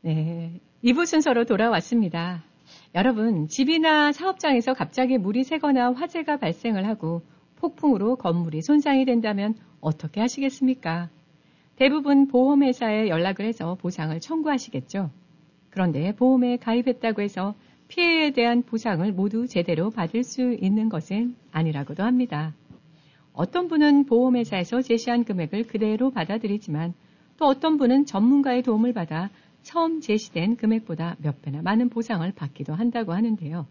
네, 2부 순서로 돌아왔습니다. 여러분, 집이나 사업장에서 갑자기 물이 새거나 화재가 발생을 하고 폭풍으로 건물이 손상이 된다면 어떻게 하시겠습니까? 대부분 보험회사에 연락을 해서 보상을 청구하시겠죠. 그런데 보험에 가입했다고 해서 피해에 대한 보상을 모두 제대로 받을 수 있는 것은 아니라고도 합니다. 어떤 분은 보험회사에서 제시한 금액을 그대로 받아들이지만 또 어떤 분은 전문가의 도움을 받아 처음 제시된 금액보다 몇 배나 많은 보상을 받기도 한다고 하는데요.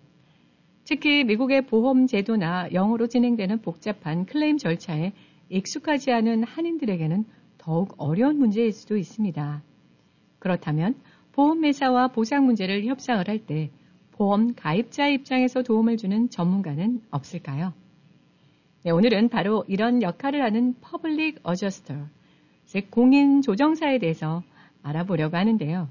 특히 미국의 보험 제도나 영어로 진행되는 복잡한 클레임 절차에 익숙하지 않은 한인들에게는 더욱 어려운 문제일 수도 있습니다. 그렇다면 보험회사와 보상 문제를 협상을 할 때 보험 가입자 입장에서 도움을 주는 전문가는 없을까요? 네, 오늘은 바로 이런 역할을 하는 퍼블릭 어저스터, 즉 공인 조정사에 대해서 알아보려고 하는데요.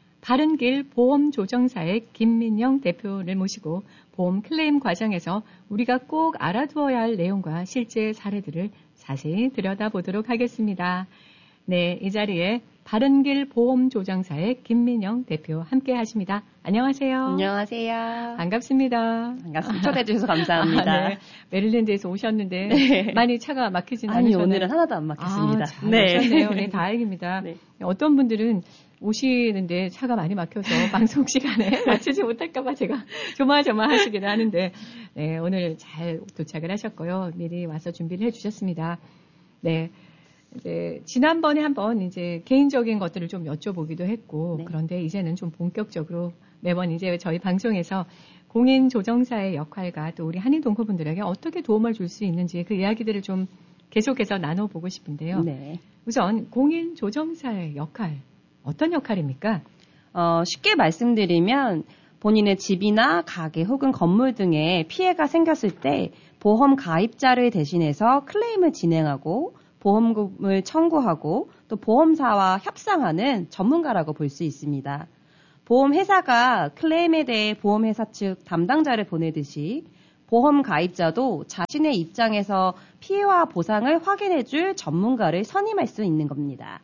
바른길 보험조정사의 김민영 대표를 모시고 보험 클레임 과정에서 우리가 꼭 알아두어야 할 내용과 실제 사례들을 자세히 들여다보도록 하겠습니다. 네, 이 자리에 바른길 보험조정사의 김민영 대표 함께 하십니다. 안녕하세요. 안녕하세요. 반갑습니다. 반갑습니다. 초대해 주셔서 감사합니다. 네, 메릴랜드에서 오셨는데 네. 많이 차가 막히진 아니, 않으셨나요? 오늘은 하나도 안 막혔습니다. 잘 오셨네요. 네, 다행입니다. 네. 어떤 분들은 오시는데 차가 많이 막혀서 방송 시간에 맞추지 못할까봐 제가 조마조마하시기도 하는데, 네, 오늘 잘 도착을 하셨고요. 미리 와서 준비를 해주셨습니다. 네. 이제 지난번에 한번 이제 개인적인 것들을 좀 여쭤보기도 했고, 네. 그런데 이제는 좀 본격적으로 매번 이제 저희 방송에서 공인 조정사의 역할과 또 우리 한인 동포분들에게 어떻게 도움을 줄 수 있는지 그 이야기들을 좀 계속해서 나눠보고 싶은데요. 네. 우선 공인 조정사의 역할, 어떤 역할입니까? 쉽게 말씀드리면 본인의 집이나 가게 혹은 건물 등에 피해가 생겼을 때 보험 가입자를 대신해서 클레임을 진행하고 보험금을 청구하고 또 보험사와 협상하는 전문가라고 볼 수 있습니다. 보험회사가 클레임에 대해 보험회사 측 담당자를 보내듯이 보험 가입자도 자신의 입장에서 피해와 보상을 확인해줄 전문가를 선임할 수 있는 겁니다.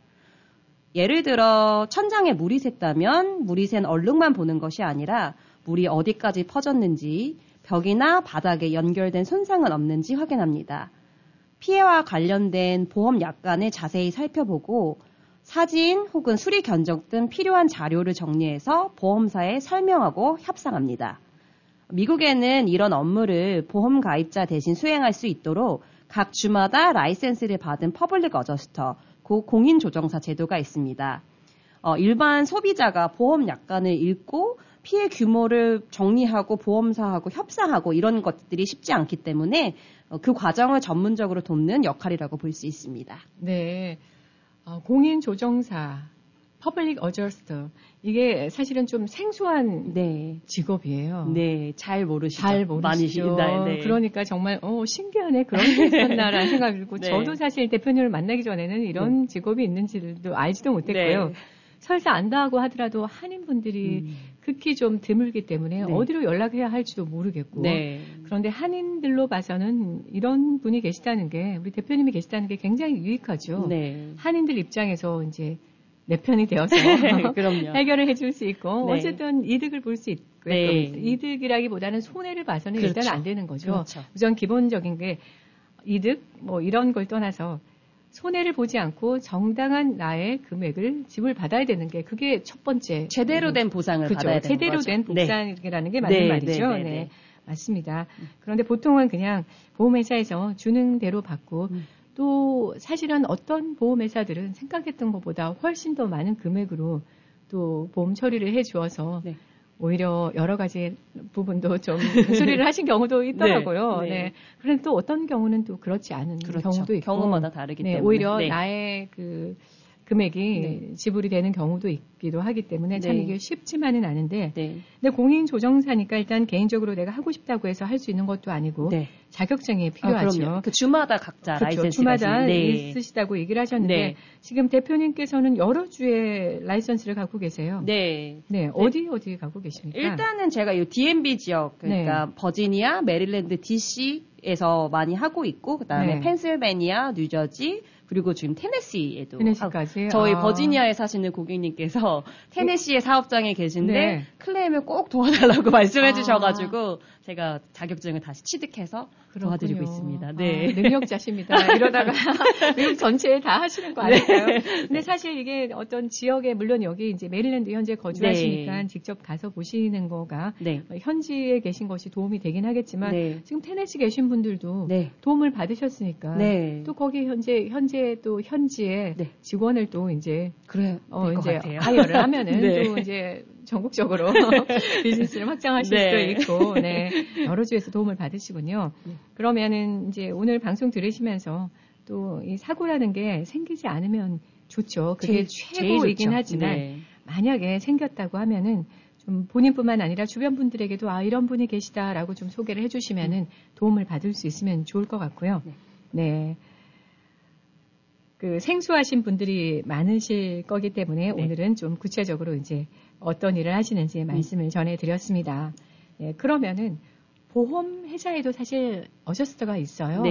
예를 들어 천장에 물이 샜다면 물이 샌 얼룩만 보는 것이 아니라 물이 어디까지 퍼졌는지 벽이나 바닥에 연결된 손상은 없는지 확인합니다. 피해와 관련된 보험 약관을 자세히 살펴보고 사진 혹은 수리 견적 등 필요한 자료를 정리해서 보험사에 설명하고 협상합니다. 미국에는 이런 업무를 보험 가입자 대신 수행할 수 있도록 각 주마다 라이센스를 받은 퍼블릭 어저스터, 공인 조정사 제도가 있습니다. 일반 소비자가 보험 약관을 읽고 피해 규모를 정리하고 보험사하고 협상하고 이런 것들이 쉽지 않기 때문에 그 과정을 전문적으로 돕는 역할이라고 볼 수 있습니다. 네, 공인 조정사, 퍼블릭 어저스터, 이게 사실은 좀 생소한 직업이에요. 네, 잘 모르시죠. 잘 모르시죠. 네. 그러니까 정말 신기하네, 그런 게 있었나라는 생각이 들고 네. 저도 사실 대표님을 만나기 전에는 이런 직업이 있는지도 알지도 못했고요. 네. 설사 안다고 하더라도 한인분들이 극히 좀 드물기 때문에 어디로 연락해야 할지도 모르겠고 그런데 한인들로 봐서는 이런 분이 계시다는 게 우리 대표님이 계시다는 게 굉장히 유익하죠. 한인들 입장에서 이제 내 편이 되어서 해결을 해줄 수 있고 어쨌든 이득을 볼 수 있고요. 이득이라기보다는 손해를 봐서는 일단 안 되는 거죠. 우선 기본적인 게 이득 뭐 이런 걸 떠나서 손해를 보지 않고 정당한 나의 금액을 지불받아야 되는 게 그게 첫 번째. 제대로 된 보상을 받아야 되는 제대로 거죠. 된 보상이라는 게 맞는 말이죠. 네. 맞습니다. 그런데 보통은 그냥 보험회사에서 주는 대로 받고 또 사실은 어떤 보험회사들은 생각했던 것보다 훨씬 더 많은 금액으로 또 보험 처리를 해 주어서 오히려 여러 가지 부분도 좀 수리를 하신 경우도 있더라고요. 그런데 또 어떤 경우는 또 그렇지 않은 경우도 있고. 경우마다 다르기 때문에. 오히려 나의 그 금액이 지불이 되는 경우도 있기도 하기 때문에 참 이게 쉽지만은 않은데 근데 공인 조정사니까 일단 개인적으로 내가 하고 싶다고 해서 할 수 있는 것도 아니고 자격증이 필요하죠. 그 주마다 각자 라이센스가 주마다 있으시다고 얘기를 하셨는데 지금 대표님께서는 여러 주의 라이센스를 갖고 계세요. 어디 갖고 계십니까? 일단은 제가 이 DMV 지역 그러니까 버지니아, 메릴랜드, DC에서 많이 하고 있고 그다음에 펜실베니아, 뉴저지, 그리고 지금 테네시에도 테네시까지 저희 버지니아에 사시는 고객님께서 테네시의 사업장에 계신데 네. 클레임을 꼭 도와달라고 말씀해 주셔가지고 제가 자격증을 다시 취득해서 도와드리고 있습니다. 네. 능력자십니다. 이러다가 미국 전체에 다 하시는 거 아닐까요? 근데 사실 이게 어떤 지역에 물론 여기 이제 메릴랜드 현재 거주하시니까 직접 가서 보시는 거가 현지에 계신 것이 도움이 되긴 하겠지만 지금 테네시 계신 분들도 도움을 받으셨으니까 또 거기 현재 또 현지에 직원을 또 이제 이제 하이어를 하면은 또 이제 전국적으로 비즈니스를 확장하실 수도 있고, 여러 주에서 도움을 받으시군요. 그러면은 이제 오늘 방송 들으시면서 또 이 사고라는 게 생기지 않으면 좋죠. 그게 최고이긴 하지만 만약에 생겼다고 하면은 좀 본인뿐만 아니라 주변 분들에게도 이런 분이 계시다라고 좀 소개를 해주시면은 도움을 받을 수 있으면 좋을 것 같고요. 네. 그 생소하신 분들이 많으실 거기 때문에 오늘은 좀 구체적으로 이제 어떤 일을 하시는지 말씀을 전해드렸습니다. 그러면은 보험 회사에도 사실 어저스터가 있어요.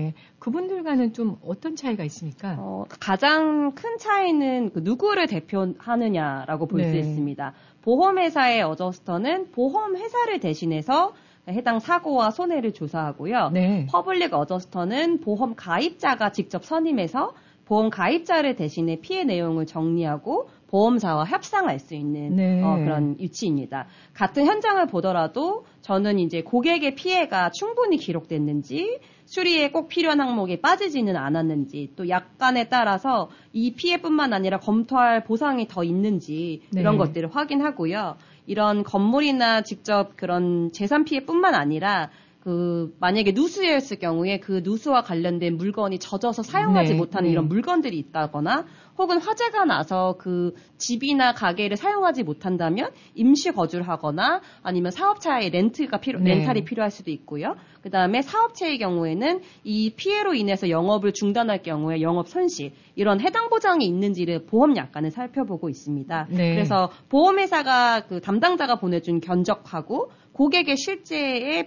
그분들과는 좀 어떤 차이가 있습니까? 가장 큰 차이는 누구를 대표하느냐라고 볼 수 있습니다. 보험회사의 어저스터는 보험회사를 대신해서 해당 사고와 손해를 조사하고요. 퍼블릭 어저스터는 보험 가입자가 직접 선임해서 보험 가입자를 대신해 피해 내용을 정리하고 보험사와 협상할 수 있는 그런 위치입니다. 같은 현장을 보더라도 저는 이제 고객의 피해가 충분히 기록됐는지 수리에 꼭 필요한 항목이 빠지지는 않았는지 또 약관에 따라서 이 피해뿐만 아니라 검토할 보상이 더 있는지 이런 것들을 확인하고요. 이런 건물이나 직접 그런 재산 피해뿐만 아니라 만약에 누수였을 경우에 그 누수와 관련된 물건이 젖어서 사용하지 못하는 이런 물건들이 있다거나 혹은 화재가 나서 그 집이나 가게를 사용하지 못한다면 임시 거주를 하거나 아니면 사업차의 렌탈이 필요할 수도 있고요. 그 다음에 사업체의 경우에는 이 피해로 인해서 영업을 중단할 경우에 영업 손실, 이런 해당 보장이 있는지를 보험 약관을 살펴보고 있습니다. 그래서 보험회사가 그 담당자가 보내준 견적하고 고객의 실제의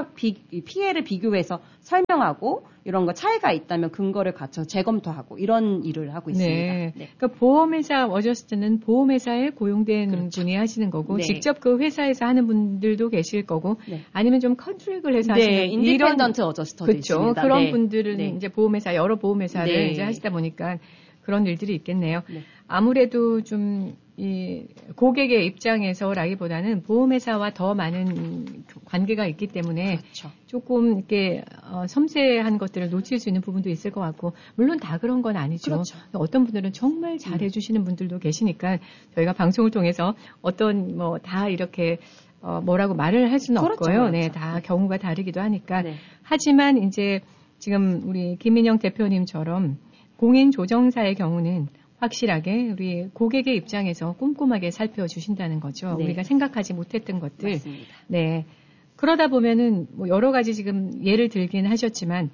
피해를 비교해서 설명하고 이런 거 차이가 있다면 근거를 갖춰 재검토하고 이런 일을 하고 있습니다. 그러니까 보험회사 어저스트는 보험회사에 고용된 분이 하시는 거고 직접 그 회사에서 하는 분들도 계실 거고 아니면 좀 컨트랙을 해서 하시는 인디펜던트 어저스터도 있습니다. 그런 분들은 이제 보험회사 여러 보험회사를 이제 하시다 보니까 그런 일들이 있겠네요. 아무래도 좀 이 고객의 입장에서라기보다는 보험회사와 더 많은 관계가 있기 때문에 조금 이렇게 섬세한 것들을 놓칠 수 있는 부분도 있을 것 같고 물론 다 그런 건 아니죠. 어떤 분들은 정말 잘해주시는 분들도 계시니까 저희가 방송을 통해서 어떤 뭐 다 이렇게 뭐라고 말을 할 수는 없고요. 다 경우가 다르기도 하니까 하지만 이제 지금 우리 김민영 대표님처럼 공인조정사의 경우는 확실하게 우리 고객의 입장에서 꼼꼼하게 살펴주신다는 거죠. 우리가 생각하지 못했던 것들. 맞습니다. 그러다 보면은 뭐 여러 가지 지금 예를 들긴 하셨지만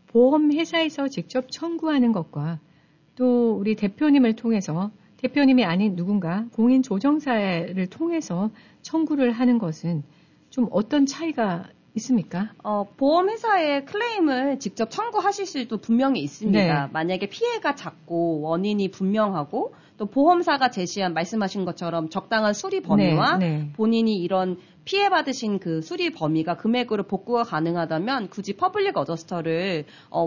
보험회사에서 직접 청구하는 것과 또 우리 대표님을 통해서 대표님이 아닌 누군가 공인조정사를 통해서 청구를 하는 것은 좀 어떤 차이가 있습니까? 보험회사에 클레임을 직접 청구하실 수도 분명히 있습니다. 만약에 피해가 작고 원인이 분명하고 또 보험사가 제시한 말씀하신 것처럼 적당한 수리 범위와 본인이 이런 피해받으신 그 수리 범위가 금액으로 복구가 가능하다면 굳이 퍼블릭 어저스터를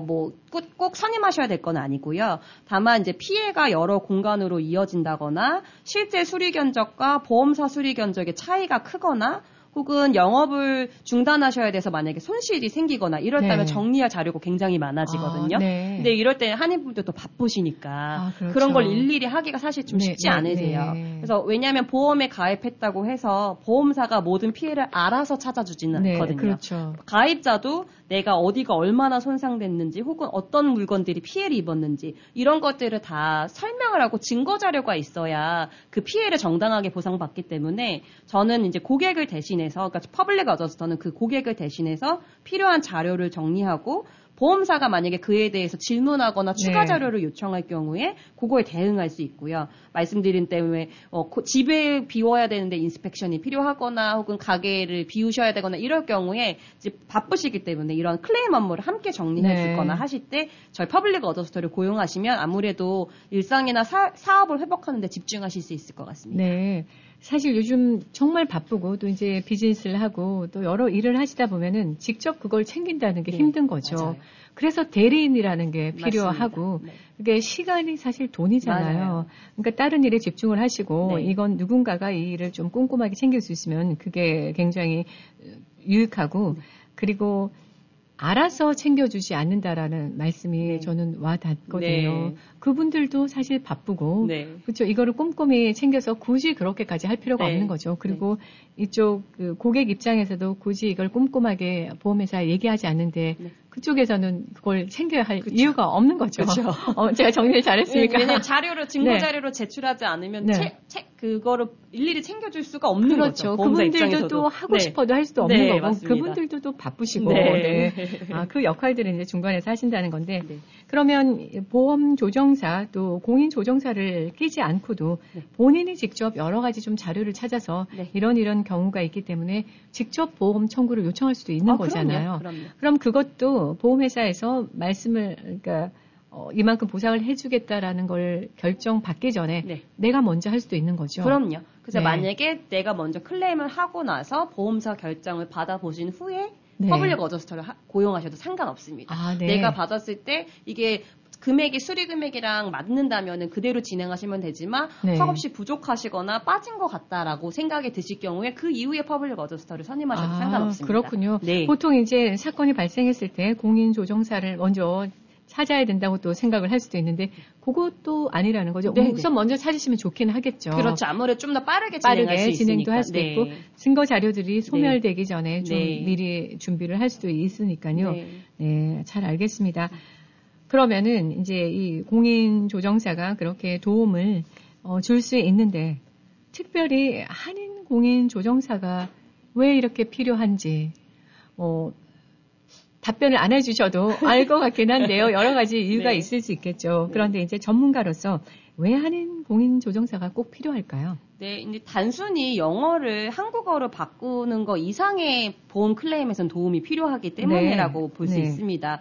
꼭 선임하셔야 될 건 아니고요. 다만 이제 피해가 여러 공간으로 이어진다거나 실제 수리 견적과 보험사 수리 견적의 차이가 크거나 혹은 영업을 중단하셔야 돼서 만약에 손실이 생기거나 이럴다면 정리할 자료가 굉장히 많아지거든요. 근데 이럴 때 한인분들도 바쁘시니까 그런 걸 일일이 하기가 사실 좀 쉽지 않으세요. 그래서 왜냐하면 보험에 가입했다고 해서 보험사가 모든 피해를 알아서 찾아주지는 않거든요. 가입자도 내가 어디가 얼마나 손상됐는지 혹은 어떤 물건들이 피해를 입었는지 이런 것들을 다 설명을 하고 증거 자료가 있어야 그 피해를 정당하게 보상받기 때문에 저는 이제 고객을 대신해서 그러니까 퍼블릭 어저스터는 그 고객을 대신해서 필요한 자료를 정리하고 보험사가 만약에 그에 대해서 질문하거나 추가 자료를 요청할 경우에 그거에 대응할 수 있고요. 말씀드린 때문에 집에 비워야 되는데 인스펙션이 필요하거나 혹은 가게를 비우셔야 되거나 이럴 경우에 이제 바쁘시기 때문에 이런 클레임 업무를 함께 정리해 주거나 하실 때 저희 퍼블릭 어저스터를 고용하시면 아무래도 일상이나 사업을 회복하는 데 집중하실 수 있을 것 같습니다. 네. 사실 요즘 정말 바쁘고 또 이제 비즈니스를 하고 또 여러 일을 하시다 보면은 직접 그걸 챙긴다는 게 힘든 거죠. 맞아요. 그래서 대리인이라는 게 필요하고 그게 시간이 사실 돈이잖아요. 맞아요. 그러니까 다른 일에 집중을 하시고 이건 누군가가 이 일을 좀 꼼꼼하게 챙길 수 있으면 그게 굉장히 유익하고 그리고 알아서 챙겨주지 않는다라는 말씀이 저는 와 닿거든요. 그분들도 사실 바쁘고, 그렇죠. 이거를 꼼꼼히 챙겨서 굳이 그렇게까지 할 필요가 없는 거죠. 그리고 이쪽 그 고객 입장에서도 굳이 이걸 꼼꼼하게 보험회사에 얘기하지 않는데 그쪽에서는 그걸 챙겨야 할 이유가 없는 거죠. 제가 정리를 잘했습니까? 왜냐면 자료로 증거 자료로 제출하지 않으면 그거를 일일이 챙겨줄 수가 없는 거죠. 그분들도 또 하고 싶어도 할 수도 없는 거고, 맞습니다. 그분들도 또 바쁘시고, 그 역할들을 이제 중간에서 하신다는 건데, 그러면 보험 조정사 또 공인 조정사를 끼지 않고도 본인이 직접 여러 가지 좀 자료를 찾아서 이런 경우가 있기 때문에 직접 보험 청구를 요청할 수도 있는 거잖아요. 그럼요. 그럼 그것도 보험회사에서 말씀을, 그러니까 이만큼 보상을 해주겠다라는 걸 결정받기 전에 내가 먼저 할 수도 있는 거죠. 그럼요. 그래서 만약에 내가 먼저 클레임을 하고 나서 보험사 결정을 받아보신 후에 퍼블릭 어저스터를 고용하셔도 상관없습니다. 내가 받았을 때 이게 금액이 수리 금액이랑 맞는다면은 그대로 진행하시면 되지만 턱없이 부족하시거나 빠진 것 같다라고 생각이 드실 경우에 그 이후에 퍼블릭 어저스터를 선임하셔도 상관없습니다. 그렇군요. 보통 이제 사건이 발생했을 때 공인 조정사를 먼저 찾아야 된다고 또 생각을 할 수도 있는데 그것도 아니라는 거죠. 우선 먼저 찾으시면 좋긴 하겠죠. 그렇죠. 아무래도 좀 더 빠르게 진행할 수 있으니까. 진행도 할 수도 있고 증거 자료들이 소멸되기 전에 좀 미리 준비를 할 수도 있으니까요. 잘 알겠습니다. 그러면은 이제 이 공인 조정사가 그렇게 도움을 줄 수 있는데 특별히 한인 공인 조정사가 왜 이렇게 필요한지 답변을 안 해주셔도 알 것 같긴 한데요. 여러 가지 이유가 있을 수 있겠죠. 그런데 이제 전문가로서 왜 한인 공인 조정사가 꼭 필요할까요? 이제 단순히 영어를 한국어로 바꾸는 거 이상의 보험 클레임에선 도움이 필요하기 때문이라고 볼 수 있습니다.